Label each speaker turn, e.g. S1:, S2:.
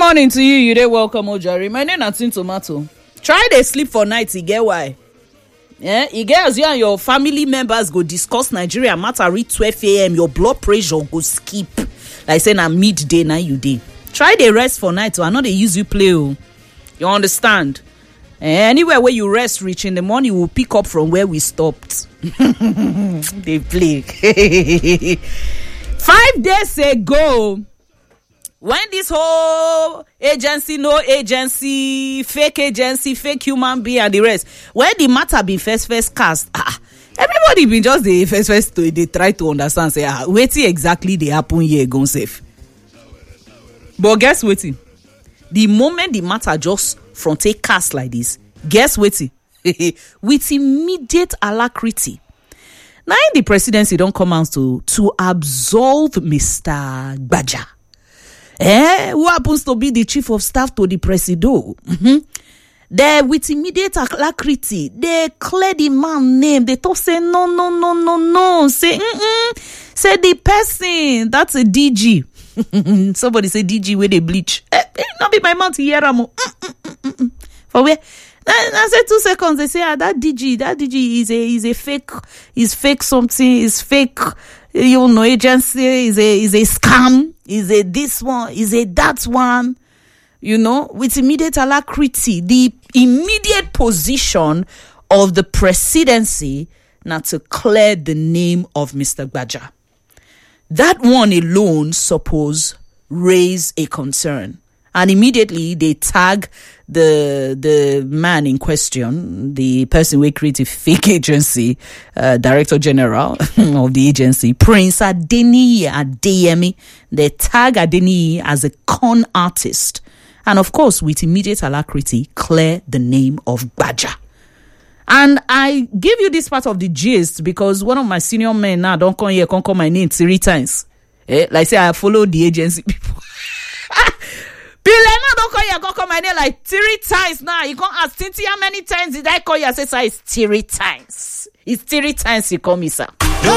S1: morning to you. You dey welcome, Ojari. My name is Tin Tomato. Try dey sleep for night, you get why? Yeah, you get as you and your family members go discuss Nigeria matter reach 12 a.m. Your blood pressure go skip. Like say na midday now you dey. Try dey rest for night, so I know they use you play. Oh. You understand? Anywhere where you rest reach in the morning, we'll pick up from where we stopped. They play. 5 days ago, when this whole agency, no agency, fake human being and the rest, when the matter be first cast, everybody been just the first to they try to understand, say, wetin exactly they happen here, go safe. But guess wetin? The moment the matter just from take cast like this, guess wetin? With immediate alacrity. Now in the presidency don't come out to absolve Mr. Gbaja. Who happens to be the chief of staff to the presido. They with immediate alacrity, they clear the man name. They talk say no. Say say the person that's a DG. Somebody say DG where they bleach. Not be my mouth here. For where? I said 2 seconds. They say that DG is a fake. Is fake something. Is fake. You know, agency is a scam. Is a this one. Is a that one. You know, with immediate alacrity, the immediate position of the presidency now to clear the name of Mr. Gbaja. That one alone, suppose, raise a concern. And immediately they tag the man in question, the person who created a fake agency, Director General of the agency, Prince Adeniyi Adeyemi. They tag Adeniyi as a con artist. And of course, with immediate alacrity, clear the name of Gbaja. And I give you this part of the gist because one of my senior men now don't come here, can't call my name 3 times. Like say I follow the agency people. Pilena don't call you, can't call my name like 3 times now. You can't ask Tinty how many times did I call you? I say, sir, it's 3 times. It's 3 times you call me, sir.